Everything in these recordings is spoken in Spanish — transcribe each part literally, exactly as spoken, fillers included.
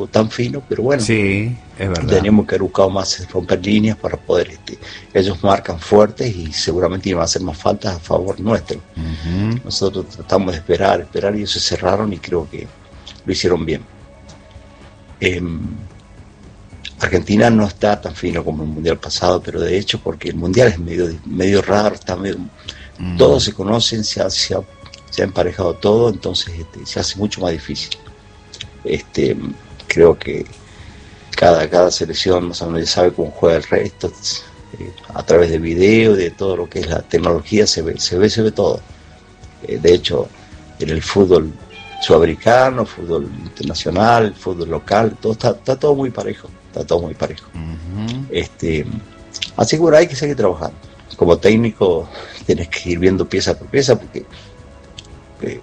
estuvo tan fino, pero bueno, sí, es verdad. Tenemos que haber buscado más romper líneas para poder, este, ellos marcan fuertes y seguramente iban a hacer más faltas a favor nuestro. Uh-huh. Nosotros tratamos de esperar, esperar y ellos se cerraron y creo que lo hicieron bien. Eh, Argentina no está tan fino como el Mundial pasado, pero de hecho porque el Mundial es medio, medio raro, está medio, uh-huh. Todos se conocen, se ha, se ha, se ha emparejado todo, entonces este, se hace mucho más difícil. Este, creo que cada, cada selección más o menos sabe cómo juega el resto, eh, a través de video, de todo lo que es la tecnología, se ve, se ve, se ve todo. Eh, de hecho, en el fútbol sudamericano, fútbol internacional, fútbol local, todo está, está todo muy parejo, está todo muy parejo. Uh-huh. Este, así que bueno, hay que seguir trabajando. Como técnico tienes que ir viendo pieza por pieza porque eh,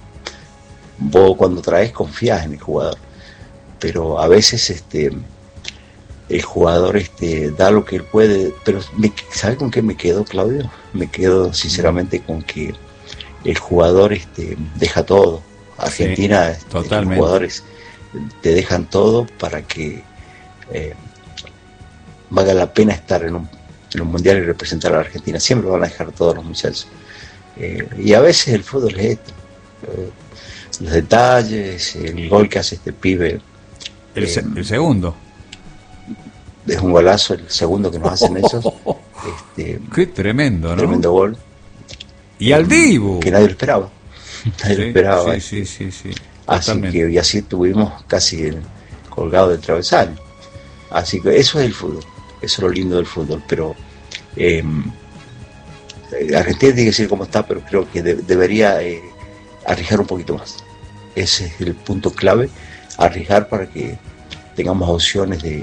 vos cuando traes confías en el jugador, pero a veces este el jugador este da lo que él puede, pero me, ¿sabe con qué me quedo, Claudio? Me quedo sinceramente con que el jugador este deja todo. Argentina, sí, este, los jugadores te dejan todo para que eh, valga la pena estar en un, en un mundial y representar a la Argentina. Siempre van a dejar todos los muchachos. Eh, y a veces el fútbol es esto. Eh, los detalles, el gol que hace este pibe. El, eh, el segundo. Es un golazo, el segundo que nos hacen esos. Este, Qué tremendo, ¿no? Tremendo gol. Y al Dibu. Que nadie lo esperaba. Nadie sí, lo esperaba. Sí, sí, sí, sí. Así Totalmente. que, y así estuvimos casi el, colgado del travesaño. Así que eso es el fútbol. Eso es lo lindo del fútbol. Pero eh, Argentina tiene que decir cómo está, pero creo que de, debería eh, arriesgar un poquito más. Ese es el punto clave, arriesgar para que tengamos opciones de,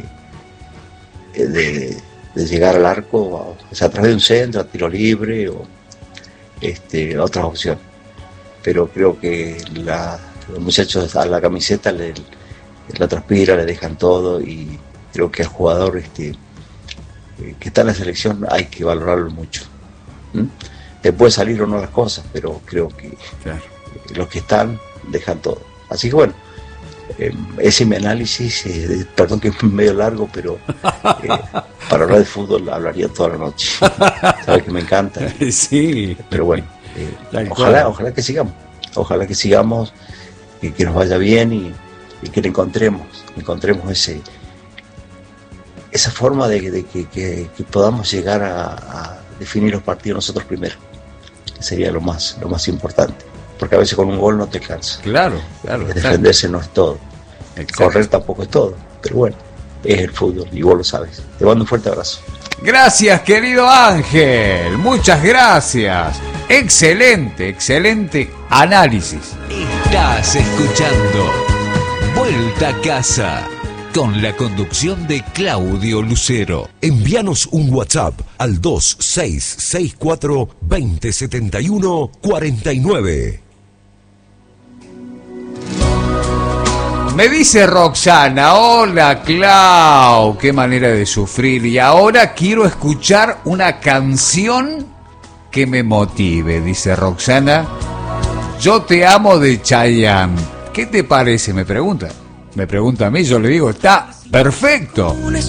de, de llegar al arco, o sea, a través de un centro, a tiro libre o este, otras opciones. Pero creo que la, los muchachos a la camiseta le, la transpira, le dejan todo y creo que al jugador este, que está en la selección hay que valorarlo mucho. ¿Mm? Te puede salir o no las cosas, pero creo que claro. Los que están dejan todo. Así que bueno, eh, ese es mi análisis, eh, perdón que es medio largo, pero eh, para hablar de fútbol hablaría toda la noche. Sabes que me encanta. Sí. Pero bueno, eh, ojalá, ojalá que sigamos, ojalá que sigamos, y que nos vaya bien y, y que le encontremos, encontremos ese esa forma de, de que, que, que podamos llegar a, a definir los partidos nosotros primero. Sería lo más, lo más importante. Porque a veces con un gol no te alcanza. Claro, claro. Defenderse no es todo. Exacto. Correr tampoco es todo. Pero bueno, es el fútbol y vos lo sabes. Te mando un fuerte abrazo. Gracias, querido Ángel. Muchas gracias. Excelente, excelente análisis. Estás escuchando Vuelta a Casa con la conducción de Claudio Lucero. Envíanos un WhatsApp al dos seis seis cuatro, dos cero siete uno, cuatro nueve. Me dice Roxana, hola Clau, qué manera de sufrir. Y ahora quiero escuchar una canción que me motive, dice Roxana. Yo te amo de Chayanne. ¿Qué te parece? Me pregunta. Me pregunta a mí, yo le digo, está perfecto.